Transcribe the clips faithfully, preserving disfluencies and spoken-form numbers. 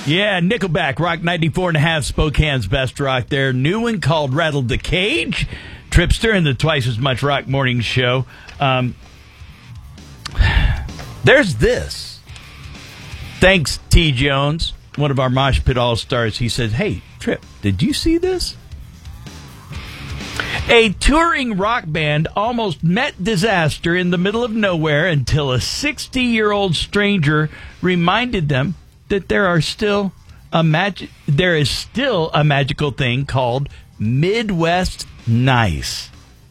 Yeah, Nickelback, Rock ninety-four and a half, Spokane's best rock there. New one called Rattled the Cage. Tripster and the Twice as Much Rock Morning Show. Um, there's this. Thanks, T. Jones, one of our Mosh Pit All-Stars. He said, hey, Trip, did you see this? A touring rock band almost met disaster in the middle of nowhere until a sixty-year-old stranger reminded them that there are still a mag- there is still a magical thing called Midwest Nice.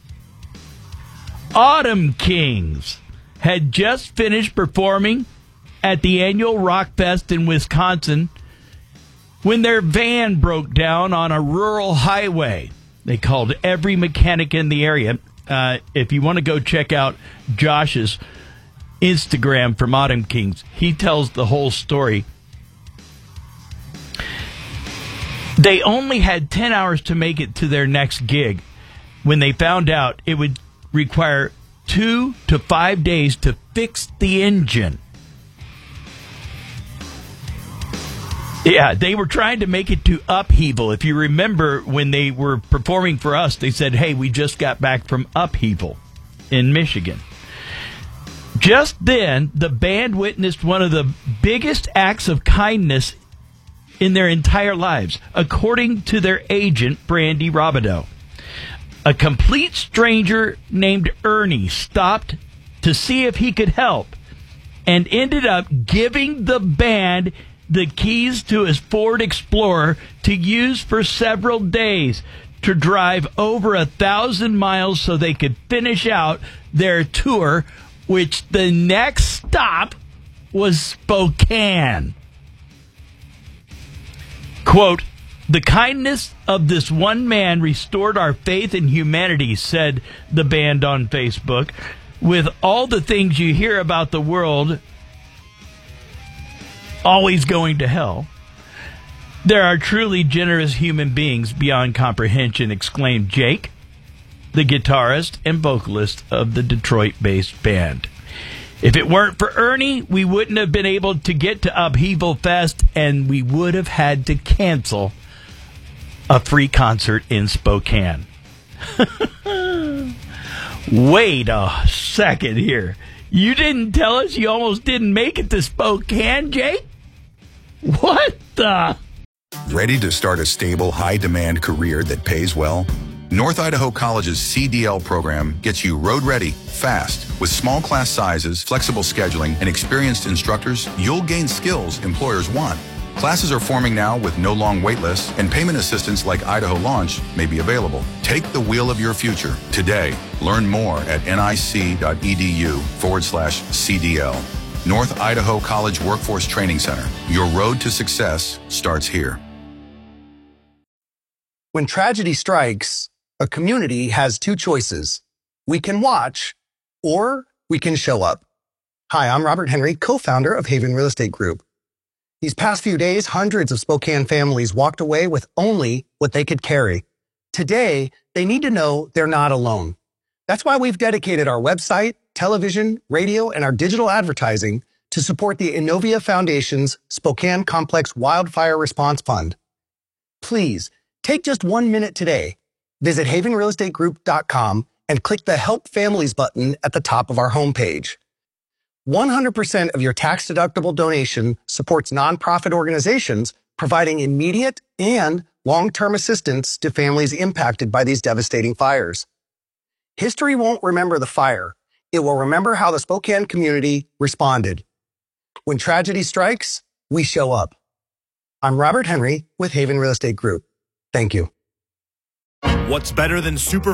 Autumn Kings had just finished performing at the annual Rock Fest in Wisconsin when their van broke down on a rural highway. They called every mechanic in the area. Uh, if you want to go check out Josh's Instagram from Autumn Kings, he tells the whole story. They only had ten hours to make it to their next gig when they found out it would require two to five days to fix the engine. Yeah, they were trying to make it to Upheaval. If you remember when they were performing for us, they said, hey, we just got back from Upheaval in Michigan. Just then, the band witnessed one of the biggest acts of kindness in their entire lives, according to their agent, Brandy Robideau. A complete stranger named Ernie stopped to see if he could help and ended up giving the band the keys to his Ford Explorer to use for several days to drive over a thousand miles so they could finish out their tour, which the next stop was Spokane. Quote, the kindness of this one man restored our faith in humanity, said the band on Facebook. With all the things you hear about the world always going to hell, there are truly generous human beings beyond comprehension, exclaimed Jake, the guitarist and vocalist of the Detroit-based band. If it weren't for Ernie, we wouldn't have been able to get to Upheaval Fest, and we would have had to cancel a free concert in Spokane. Wait a second here. You didn't tell us you almost didn't make it to Spokane, Jake? What the? Ready to start a stable, high-demand career that pays well? North Idaho College's C D L program gets you road-ready, fast. With small class sizes, flexible scheduling, and experienced instructors, you'll gain skills employers want. Classes are forming now with no long wait lists, and payment assistance like Idaho Launch may be available. Take the wheel of your future today. Learn more at nic.edu forward slash CDL. North Idaho College Workforce Training Center. Your road to success starts here. When tragedy strikes, a community has two choices. We can watch, or we can show up. Hi, I'm Robert Henry, co-founder of Haven Real Estate Group. These past few days, hundreds of Spokane families walked away with only what they could carry. Today, they need to know they're not alone. That's why we've dedicated our website, television, radio, and our digital advertising to support the Innovia Foundation's Spokane Complex Wildfire Response Fund. Please, take just one minute today. Visit haven real estate group dot com and click the Help Families button at the top of our homepage. one hundred percent of your tax-deductible donation supports nonprofit organizations providing immediate and long-term assistance to families impacted by these devastating fires. History won't remember the fire. It will remember how the Spokane community responded. When tragedy strikes, we show up. I'm Robert Henry with Haven Real Estate Group. Thank you. What's better than super